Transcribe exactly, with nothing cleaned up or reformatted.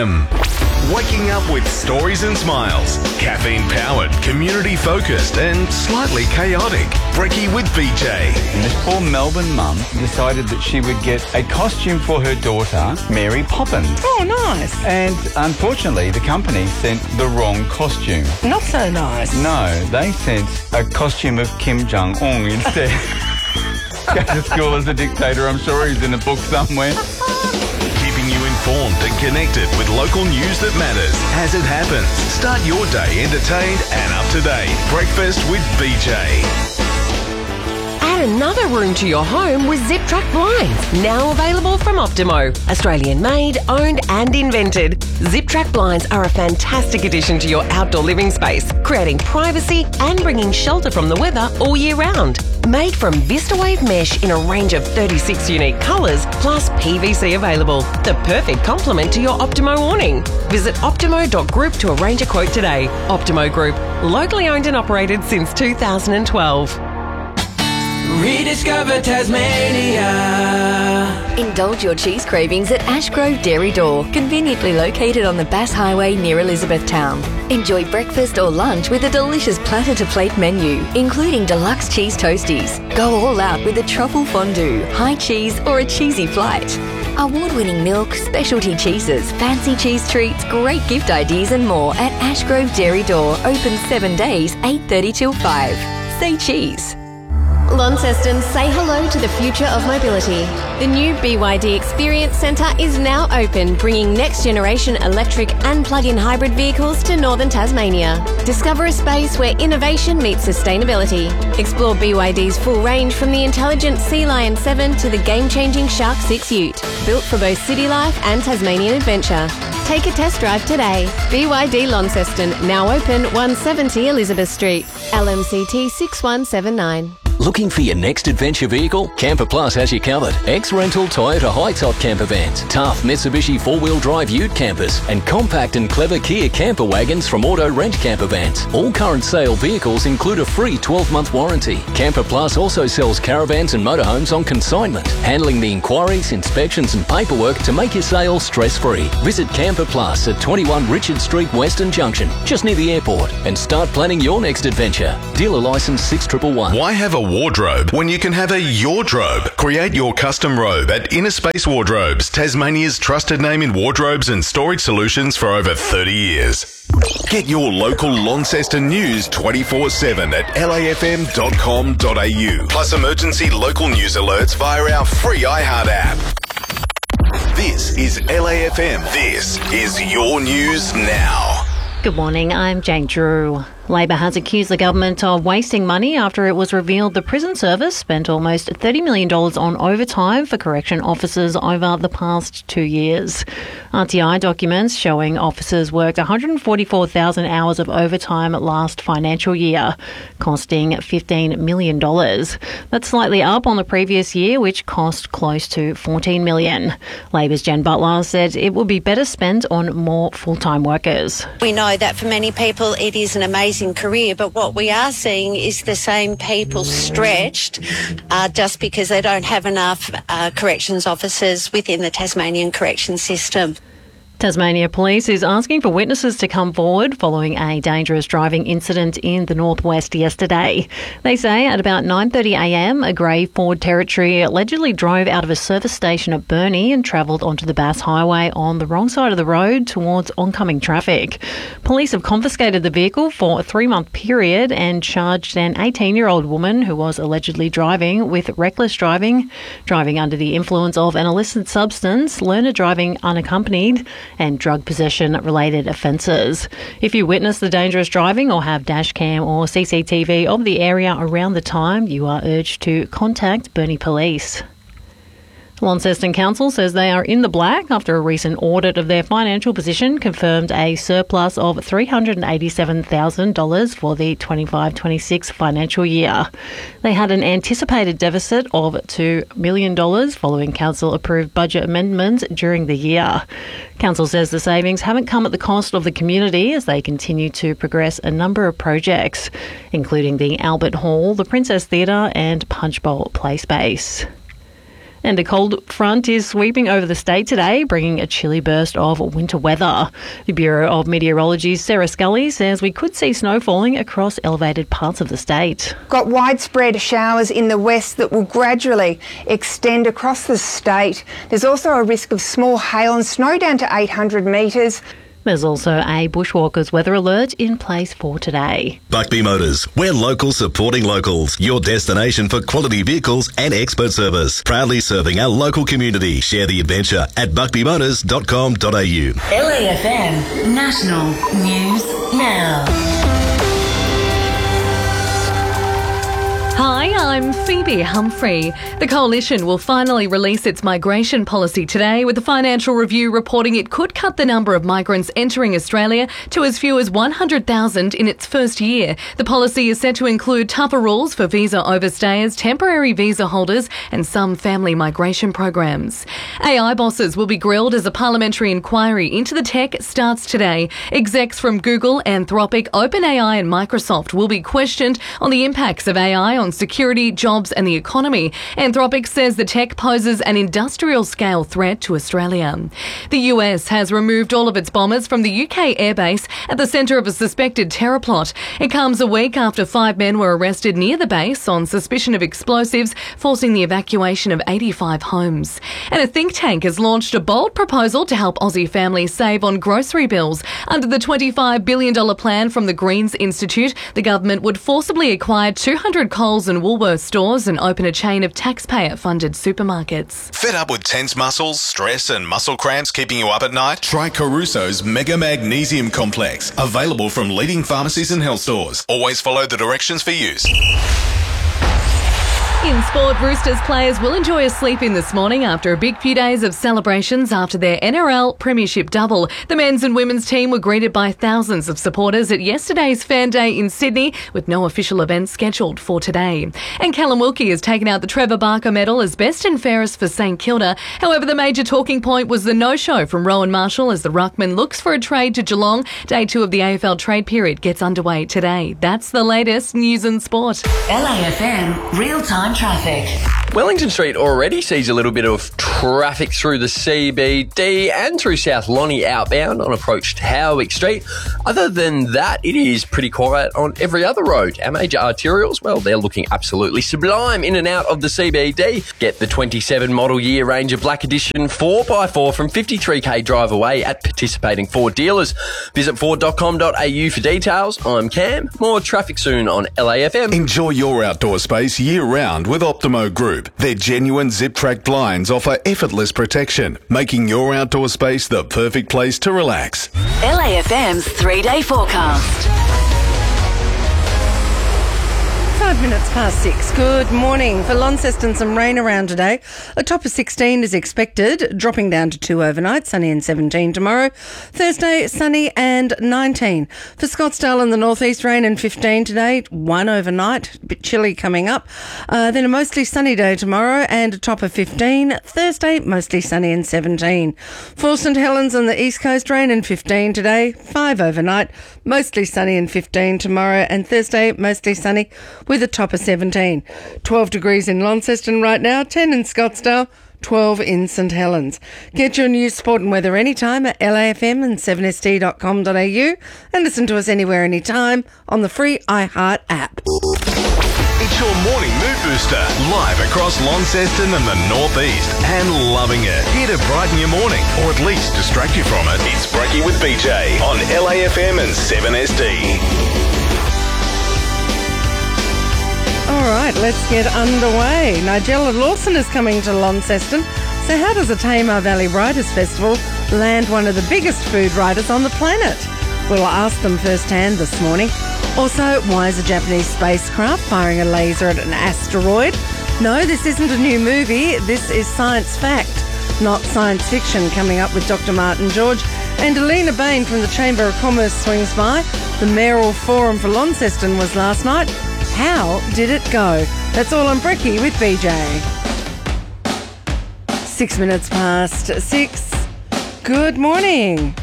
Waking up with stories and smiles. Caffeine-powered, community-focused and slightly chaotic. Brekkie with B J. And this poor Melbourne mum decided that she would get a costume for her daughter, Mary Poppins. Oh, nice. And unfortunately, the company sent the wrong costume. Not so nice. No, they sent a costume of Kim Jong-un instead. Goes to school as a dictator. I'm sure he's in a book somewhere. Keeping you informed and connected with local news that matters as it happens. Start your day entertained and up to date. Breakfast with B J. Add another room to your home with Zip Track Blinds. Now available from Optimo. Australian made, owned and invented. Zip Track Blinds are a fantastic addition to your outdoor living space, creating privacy and bringing shelter from the weather all year round. Made from VistaWave mesh in a range of thirty-six unique colours, plus P V C available. The perfect complement to your Optimo awning. Visit optimo dot group to arrange a quote today. Optimo Group, locally owned and operated since two thousand twelve. Rediscover Tasmania. Indulge your cheese cravings at Ashgrove Dairy Door, conveniently located on the Bass Highway near Elizabethtown. Enjoy breakfast or lunch with a delicious platter-to-plate menu, including deluxe cheese toasties. Go all out with a truffle fondue, high cheese or a cheesy flight. Award-winning milk, specialty cheeses, fancy cheese treats, great gift ideas and more at Ashgrove Dairy Door, open seven days, eight thirty till five. Say cheese. Launceston, say hello to the future of mobility. The new B Y D Experience Centre is now open, bringing next-generation electric and plug-in hybrid vehicles to northern Tasmania. Discover a space where innovation meets sustainability. Explore B Y D's full range from the intelligent Sea Lion seven to the game-changing Shark six Ute, built for both city life and Tasmanian adventure. Take a test drive today. B Y D Launceston, now open one seventy Elizabeth Street. L M C T six one seven nine. Looking for your next adventure vehicle? Camper Plus has you covered. Ex-rental Toyota high-top camper vans, tough Mitsubishi four-wheel drive ute campers, and compact and clever Kia camper wagons from Auto Rent Camper Vans. All current sale vehicles include a free twelve-month warranty. Camper Plus also sells caravans and motorhomes on consignment, handling the inquiries, inspections and paperwork to make your sale stress-free. Visit Camper Plus at twenty-one Richard Street, Western Junction, just near the airport, and start planning your next adventure. Dealer licence six one one one. Why have a wardrobe when you can have a Yordrobe? Create your custom robe at Inner Space Wardrobes, Tasmania's trusted name in wardrobes and storage solutions for over thirty years. Get your local Launceston news twenty-four seven at L A F M dot com dot A U. Plus emergency local news alerts via our free iHeart app. This is L A F M. This is your news now. Good morning, I'm Jane Drew. Labor has accused the government of wasting money after it was revealed the prison service spent almost thirty million dollars on overtime for correction officers over the past two years. R T I documents showing officers worked one hundred forty-four thousand hours of overtime last financial year, costing fifteen million dollars. That's slightly up on the previous year, which cost close to fourteen million dollars. Labor's Jen Butler said it would be better spent on more full-time workers. We know that for many people it is an amazing career, but what we are seeing is the same people stretched uh, just because they don't have enough uh, corrections officers within the Tasmanian correction system. Tasmania Police is asking for witnesses to come forward following a dangerous driving incident in the northwest yesterday. They say at about nine thirty a m, a grey Ford Territory allegedly drove out of a service station at Burnie and travelled onto the Bass Highway on the wrong side of the road towards oncoming traffic. Police have confiscated the vehicle for a three-month period and charged an eighteen-year-old woman who was allegedly driving with reckless driving, driving under the influence of an illicit substance, learner driving unaccompanied, and drug possession-related offences. If you witness the dangerous driving or have dash cam or C C T V of the area around the time, you are urged to contact Burnie Police. Launceston Council says they are in the black after a recent audit of their financial position confirmed a surplus of three hundred eighty-seven thousand dollars for the twenty-five twenty-six financial year. They had an anticipated deficit of two million dollars following council-approved budget amendments during the year. Council says the savings haven't come at the cost of the community as they continue to progress a number of projects, including the Albert Hall, the Princess Theatre and Punch Bowl Play Space. And a cold front is sweeping over the state today, bringing a chilly burst of winter weather. The Bureau of Meteorology's Sarah Scully says we could see snow falling across elevated parts of the state. Got widespread showers in the west that will gradually extend across the state. There's also a risk of small hail and snow down to eight hundred metres. There's also a Bushwalkers weather alert in place for today. Buckby Motors. We're local supporting locals. Your destination for quality vehicles and expert service. Proudly serving our local community. Share the adventure at buckby motors dot com dot a u. L A F M National News Now. Hi, I'm Phoebe Humphrey. The Coalition will finally release its migration policy today, with the Financial Review reporting it could cut the number of migrants entering Australia to as few as one hundred thousand in its first year. The policy is set to include tougher rules for visa overstayers, temporary visa holders and some family migration programs. A I bosses will be grilled as a parliamentary inquiry into the tech starts today. Execs from Google, Anthropic, OpenAI and Microsoft will be questioned on the impacts of A I on security, jobs and the economy. Anthropic says the tech poses an industrial-scale threat to Australia. The U S has removed all of its bombers from the U K airbase at the centre of a suspected terror plot. It comes a week after five men were arrested near the base on suspicion of explosives, forcing the evacuation of eighty-five homes. And a think tank has launched a bold proposal to help Aussie families save on grocery bills. Under the twenty-five billion dollars plan from the Greens Institute, the government would forcibly acquire two hundred Coles and Woolworths stores and open a chain of taxpayer-funded supermarkets. Fed up with tense muscles, stress and muscle cramps keeping you up at night? Try Caruso's Mega Magnesium Complex. Available from leading pharmacies and health stores. Always follow the directions for use. In sport, Roosters players will enjoy a sleep in this morning after a big few days of celebrations after their N R L Premiership double. The men's and women's team were greeted by thousands of supporters at yesterday's Fan Day in Sydney, with no official event scheduled for today. And Callum Wilkie has taken out the Trevor Barker medal as best and fairest for St Kilda. However, the major talking point was the no-show from Rowan Marshall as the ruckman looks for a trade to Geelong. Day two of the A F L trade period gets underway today. That's the latest news and sport. L A F M real-time traffic. Wellington Street already sees a little bit of traffic through the C B D and through South Lonnie outbound on approach to Howick Street. Other than that, it is pretty quiet on every other road. Our major arterials, well, they're looking absolutely sublime in and out of the C B D. Get the twenty-seven model year Ranger Black Edition four by four from fifty-three k drive away at participating Ford dealers. Visit ford dot com dot a u for details. I'm Cam. More traffic soon on L A F M. Enjoy your outdoor space year-round with Optimo Group. Their genuine zip-track blinds offer effortless protection, making your outdoor space the perfect place to relax. L A F M's three-day forecast. Five minutes past six. Good morning. For Launceston, some rain around today. A top of sixteen is expected, dropping down to two overnight, sunny and seventeen tomorrow. Thursday, sunny and nineteen. For Scottsdale and the northeast, rain and fifteen today, one overnight, a bit chilly coming up. Uh, then a mostly sunny day tomorrow and a top of fifteen. Thursday, mostly sunny and seventeen. For St Helens on the east coast, rain and fifteen today, five overnight, mostly sunny and fifteen tomorrow, and Thursday, mostly sunny with a top of seventeen. twelve degrees in Launceston right now, ten in Scottsdale, twelve in St Helens. Get your news, sport and weather anytime at L A F M and seven S D dot com dot a u and listen to us anywhere, anytime on the free iHeart app. It's your morning mood booster, live across Launceston and the northeast, and loving it. Here to brighten your morning, or at least distract you from it. It's Brekkie with B J on L A F M and seven S D. All right, let's get underway. Nigella Lawson is coming to Launceston. So how does the Tamar Valley Writers Festival land one of the biggest food writers on the planet? We'll ask them firsthand this morning. Also, why is a Japanese spacecraft firing a laser at an asteroid? No, this isn't a new movie. This is science fact, not science fiction, coming up with Doctor Martin George. And Alina Bain from the Chamber of Commerce swings by. The Mayoral Forum for Launceston was last night. How did it go? That's all on Brekkie with B J. Six minutes past six. Good morning.